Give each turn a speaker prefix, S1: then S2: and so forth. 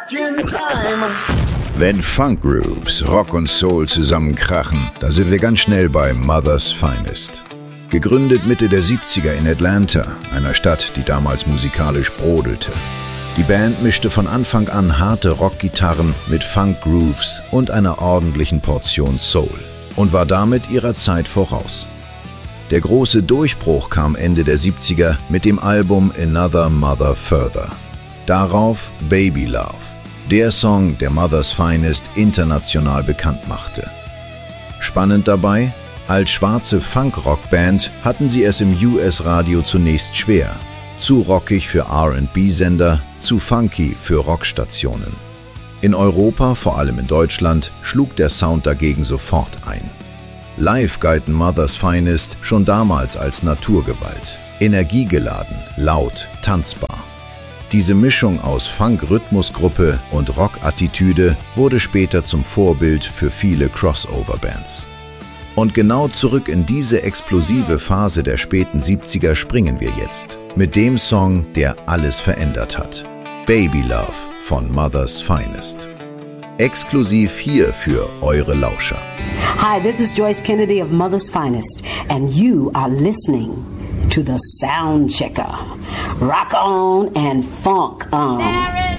S1: Wenn Funk Grooves, Rock und Soul zusammenkrachen, da sind wir ganz schnell bei Mother's Finest. Gegründet Mitte der 70er in Atlanta, einer Stadt, die damals musikalisch brodelte. Die Band mischte von Anfang an harte Rockgitarren mit Funk Grooves und einer ordentlichen Portion Soul und war damit ihrer Zeit voraus. Der große Durchbruch kam Ende der 70er mit dem Album Another Mother Further. Darauf Baby Love, der Song, der Mother's Finest international bekannt machte. Spannend dabei, als schwarze Funk-Rock-Band hatten sie es im US-Radio zunächst schwer. Zu rockig für R&B-Sender, zu funky für Rockstationen. In Europa, vor allem in Deutschland, schlug der Sound dagegen sofort ein. Live galten Mother's Finest schon damals als Naturgewalt. Energiegeladen, laut, tanzbar. Diese Mischung aus Funk-Rhythmusgruppe und Rock-Attitüde wurde später zum Vorbild für viele Crossover-Bands. Und genau zurück in diese explosive Phase der späten 70er springen wir jetzt. Mit dem Song, der alles verändert hat. Baby Love von Mother's Finest. Exklusiv hier für eure Lauscher.
S2: Hi, this is Joyce Kennedy of Mother's Finest, and you are listening to the Sound Checker. Rock on and funk on.
S3: There is